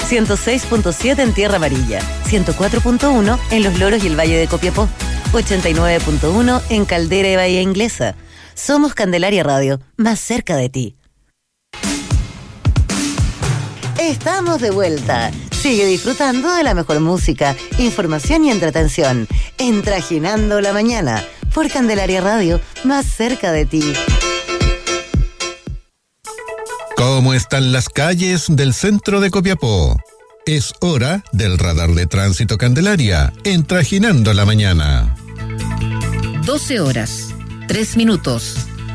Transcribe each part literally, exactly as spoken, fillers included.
ciento seis punto siete en Tierra Amarilla, ciento cuatro punto uno en Los Loros y el Valle de Copiapó, ochenta y nueve punto uno en Caldera y Bahía Inglesa. Somos Candelaria Radio, más cerca de ti. Estamos de vuelta. Sigue disfrutando de la mejor música, información y entretención en Trajinando la Mañana por Candelaria Radio, más cerca de ti. ¿Cómo están las calles del centro de Copiapó? Es hora del radar de tránsito Candelaria en Trajinando la Mañana. doce horas, tres minutos.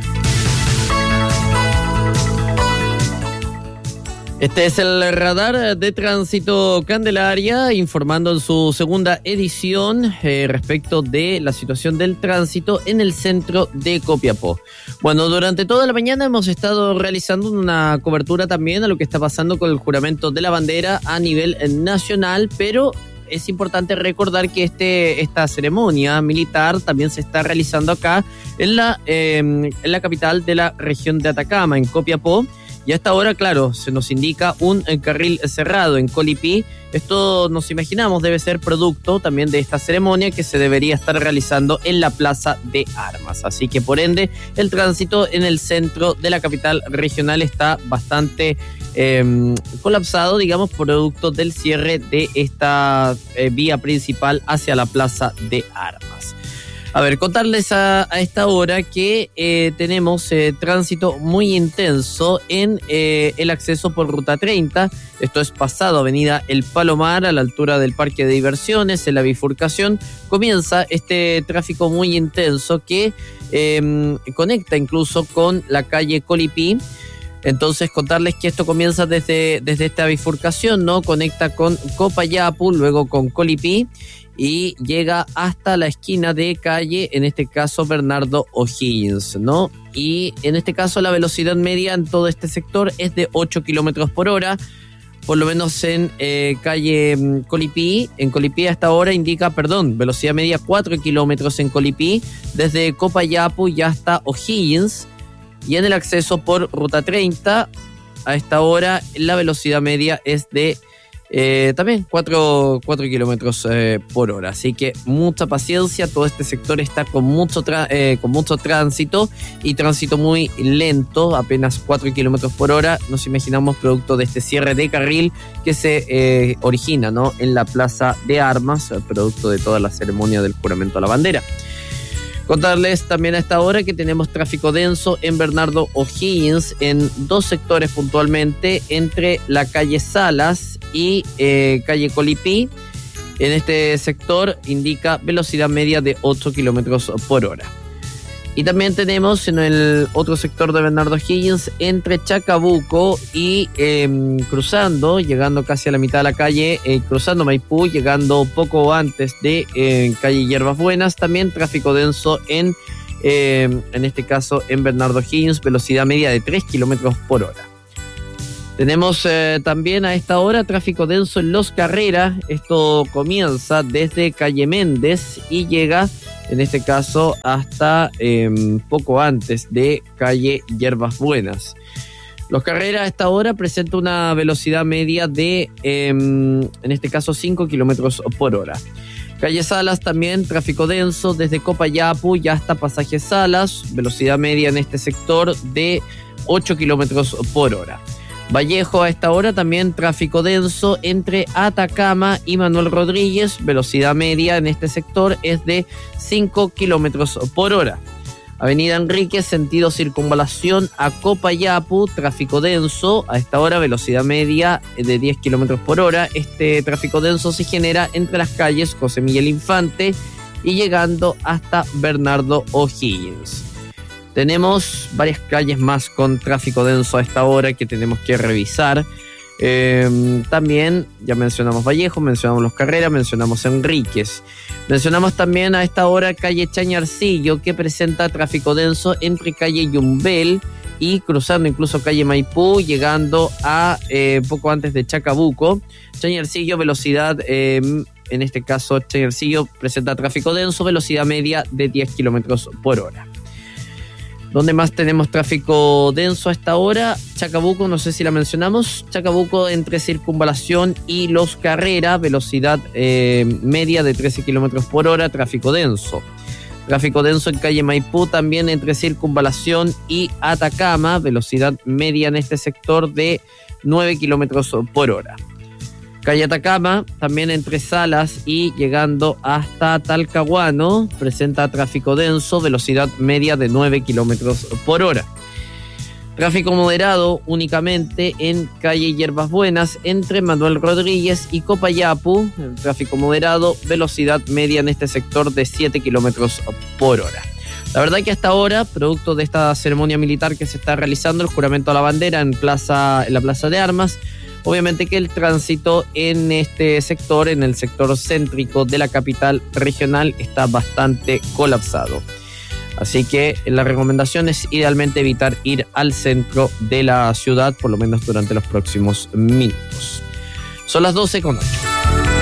Este es el radar de tránsito Candelaria, informando en su segunda edición eh, respecto de la situación del tránsito en el centro de Copiapó. Bueno, durante toda la mañana hemos estado realizando una cobertura también a lo que está pasando con el juramento de la bandera a nivel nacional, pero es importante recordar que este esta ceremonia militar también se está realizando acá en la, eh, en la capital de la región de Atacama, en Copiapó. Y hasta ahora, claro, se nos indica un eh, carril cerrado en Colipí. Esto nos imaginamos debe ser producto también de esta ceremonia que se debería estar realizando en la Plaza de Armas. Así que, por ende, el tránsito en el centro de la capital regional está bastante eh, colapsado, digamos, producto del cierre de esta eh, vía principal hacia la Plaza de Armas. A ver, contarles a, a esta hora que eh, tenemos eh, tránsito muy intenso en eh, el acceso por Ruta treinta. Esto es pasado Avenida El Palomar, a la altura del Parque de Diversiones, en la bifurcación. Comienza este tráfico muy intenso que eh, conecta incluso con la calle Colipí. Entonces, contarles que esto comienza desde, desde esta bifurcación, ¿no? Conecta con Copayapu, luego con Colipí, y llega hasta la esquina de calle, en este caso Bernardo O'Higgins, ¿no? Y en este caso la velocidad media en todo este sector es de ocho kilómetros por hora, por lo menos en eh, calle Colipí. En Colipí hasta ahora indica, perdón, velocidad media cuatro kilómetros en Colipí, desde Copayapu y hasta O'Higgins. Y en el acceso por Ruta treinta, a esta hora la velocidad media es de Eh, también cuatro kilómetros eh, por hora, así que mucha paciencia. Todo este sector está con mucho tra- eh, con mucho tránsito y tránsito muy lento, apenas cuatro kilómetros por hora. Nos imaginamos producto de este cierre de carril que se eh, origina, ¿no?, en la Plaza de Armas, producto de toda la ceremonia del juramento a la bandera. Contarles también a esta hora que tenemos tráfico denso en Bernardo O'Higgins en dos sectores puntualmente, entre la calle Salas y eh, calle Colipí. En este sector indica velocidad media de ocho kilómetros por hora. Y también tenemos en el otro sector de Bernardo O'Higgins entre Chacabuco y eh, cruzando, llegando casi a la mitad de la calle, eh, cruzando Maipú, llegando poco antes de eh, calle Hierbas Buenas. También tráfico denso en, eh, en este caso en Bernardo O'Higgins, velocidad media de tres kilómetros por hora. Tenemos eh, también a esta hora tráfico denso en Los Carreras. Esto comienza desde calle Méndez y llega, en este caso, hasta eh, poco antes de calle Hierbas Buenas. Los Carreras a esta hora presenta una velocidad media de, eh, en este caso, cinco kilómetros por hora. Calle Salas también, tráfico denso desde Copayapu y hasta Pasaje Salas, velocidad media en este sector de ocho kilómetros por hora. Vallejo a esta hora también tráfico denso entre Atacama y Manuel Rodríguez, velocidad media en este sector es de cinco kilómetros por hora. Avenida Enríquez, sentido circunvalación a Copayapu, tráfico denso, a esta hora velocidad media de diez kilómetros por hora. Este tráfico denso se genera entre las calles José Miguel Infante y llegando hasta Bernardo O'Higgins. Tenemos varias calles más con tráfico denso a esta hora que tenemos que revisar. Eh, también, ya mencionamos Vallejo, mencionamos Los Carreras, mencionamos Enríquez. Mencionamos también a esta hora calle Chañarcillo, que presenta tráfico denso entre calle Yumbel y cruzando incluso calle Maipú, llegando a eh, poco antes de Chacabuco. Chañarcillo, velocidad, eh, en este caso Chañarcillo presenta tráfico denso, velocidad media de diez kilómetros por hora. ¿Dónde más tenemos tráfico denso a esta hora? Chacabuco, no sé si la mencionamos. Chacabuco entre Circunvalación y Los Carrera, velocidad eh, media de trece kilómetros por hora, tráfico denso. Tráfico denso en calle Maipú, también entre Circunvalación y Atacama, velocidad media en este sector de nueve kilómetros por hora. Calle Atacama, también entre Salas y llegando hasta Talcahuano, presenta tráfico denso, velocidad media de nueve kilómetros por hora. Tráfico moderado únicamente en calle Hierbas Buenas, entre Manuel Rodríguez y Copayapu, tráfico moderado, velocidad media en este sector de siete kilómetros por hora. La verdad que hasta ahora, producto de esta ceremonia militar que se está realizando, el juramento a la bandera en, plaza, en la Plaza de Armas, obviamente que el tránsito en este sector, en el sector céntrico de la capital regional, está bastante colapsado. Así que la recomendación es idealmente evitar ir al centro de la ciudad, por lo menos durante los próximos minutos. Son las doce con ocho.